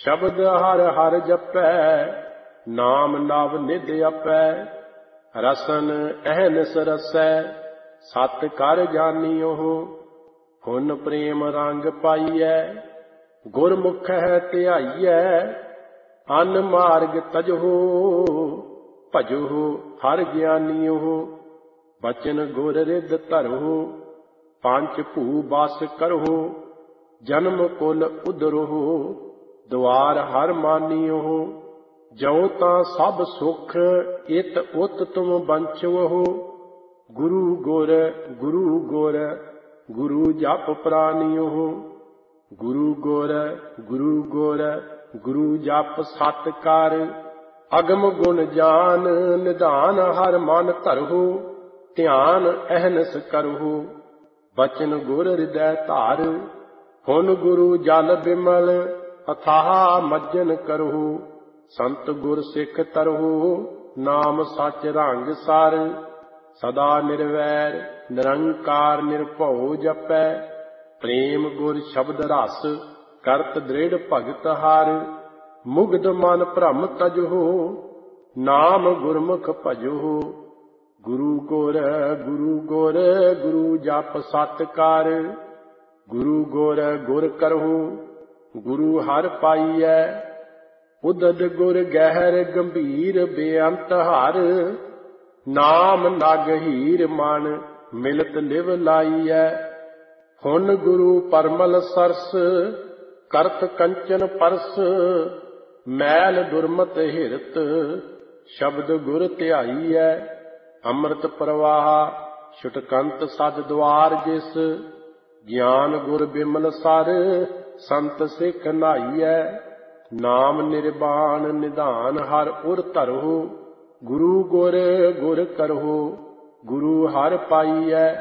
ਸ਼ਬਦ ਹਰ ਹਰ ਜਪੈ, ਨਾਮ ਨਵ ਨਿਧ ਆਪੈ। ਰਸਨ ਅਹਨਿਸ ਰਸੈ, ਸਤ ਕਰ ਜਾਣਿਓ। ਹੁਨ ਪ੍ਰੇਮ ਰੰਗ ਪਾਈਐ, ਗੁਰਮੁਖ ਹੈ ਧਿਆਈਐ। ਅਨ ਮਾਰਗ ਤਜਹੁ, ਭਜਹੁ ਹਰ ਗਿਆਨੀਓ। ਬਚਨ ਗੁਰ ਰਿਦ ਧਰਹੁ, ਪੰਚ ਭੂ ਬਸ ਕਰਹੁ। ਜਨਮ ਕੁਲ ਉਦਰਹੁ, ਦੁਆਰ ਹਰ ਮਾਨੀਓ। ਜਉ ਤਾਂ ਸਭ ਸੁਖ, ਇਤ ਉਤ ਤੁਮ ਬੰਚਵਹੁ। ਗੁਰੂ ਗੁਰ ਗੁਰੂ ਗੁਰ, ਗੁਰੂ ਜਪ ਪ੍ਰਾਨਿਓ। ਗੁਰੂ ਗੁਰ ਗੁਰੂ ਗੁਰ, ਗੁਰੂ ਜਪ ਸਤ ਕਰ। ਅਗਮ ਗੁਣ ਜਾਨ, ਨਿਧਾਨ ਹਰ ਮਨ ਧਰਹੁ। ਧਿਆਨ ਅਹਨਿਸ ਕਰਹੁ, ਬਚਨ ਗੁਰ ਹਿਰਦੈ ਧਾਰ। ਹੁਨ ਗੁਰੂ ਜਲ ਬਿਮਲ, ਅਥਾਹ ਮੱਜਨ ਕਰਹੁ। ਸੰਤ ਗੁਰ ਸਿੱਖ ਤਰਹੁ, ਨਾਮ ਸਚ ਰੰਗ ਸਰ। ਸਦਾ ਨਿਰਵੈਰ ਨਿਰੰਕਾਰ ਨਿਰਭਉ ਜਪੈ। ਪ੍ਰੇਮ ਗੁਰ ਸ਼ਬਦ ਰਸ, ਕਰਤ ਦ੍ਰਿੜ ਭਗਤ ਹਰ। ਮੁਗਧ ਮਨ ਭ੍ਰਮ ਤਜਹੁ, ਨਾਮ ਗੁਰਮੁਖ ਭਜਹੁ। ਗੁਰੂ ਗੁਰ ਗੁਰੂ ਗੁਰ, ਗੁਰੂ ਜਪ ਸਤ ਕਰ। ਗੁਰੂ ਗੁਰ ਗੁਰ ਕਰਹੁ, ਗੁਰੂ ਹਰਿ ਪਾਈਐ। ਉਦਦ ਗੁਰ ਗਹਿਰ ਗੰਭੀਰ, ਬੇਅੰਤ ਹਰ। ਨਾਮ ਨਗ ਹੀਰ ਮਨ, ਮਿਲਤ ਲਿਵ ਲਾਈਐ। ਹੁਨ ਗੁਰੂ ਪਰਮਲ ਸਰਸ, ਕਰਤ ਕੰਚਨ ਪਰਸ। ਮੈਲ ਦੁਰਮਤ ਹਿਰਤ, ਸ਼ਬਦ ਗੁਰ ਧਿਆਈਐ। ਅੰਮ੍ਰਿਤ ਪ੍ਰਵਾਹ ਛੁਟਕੰਤ ਸਦ ਦੁਆਰ ਜਿਸ। ਗਿਆਨ ਗੁਰ ਬਿਮਲ ਸਰ, ਸੰਤ ਸਿੱਖ ਨਾਈਐ। ਨਾਮ ਨਿਰਵਾਣ ਨਿਧਾਨ ਹਰ ਉਰ ਧਰਹੁ। ਗੁਰੂ ਗੁਰ ਗੁਰ ਕਰਹੁ, ਗੁਰੂ ਹਰਿ ਪਾਈਐ।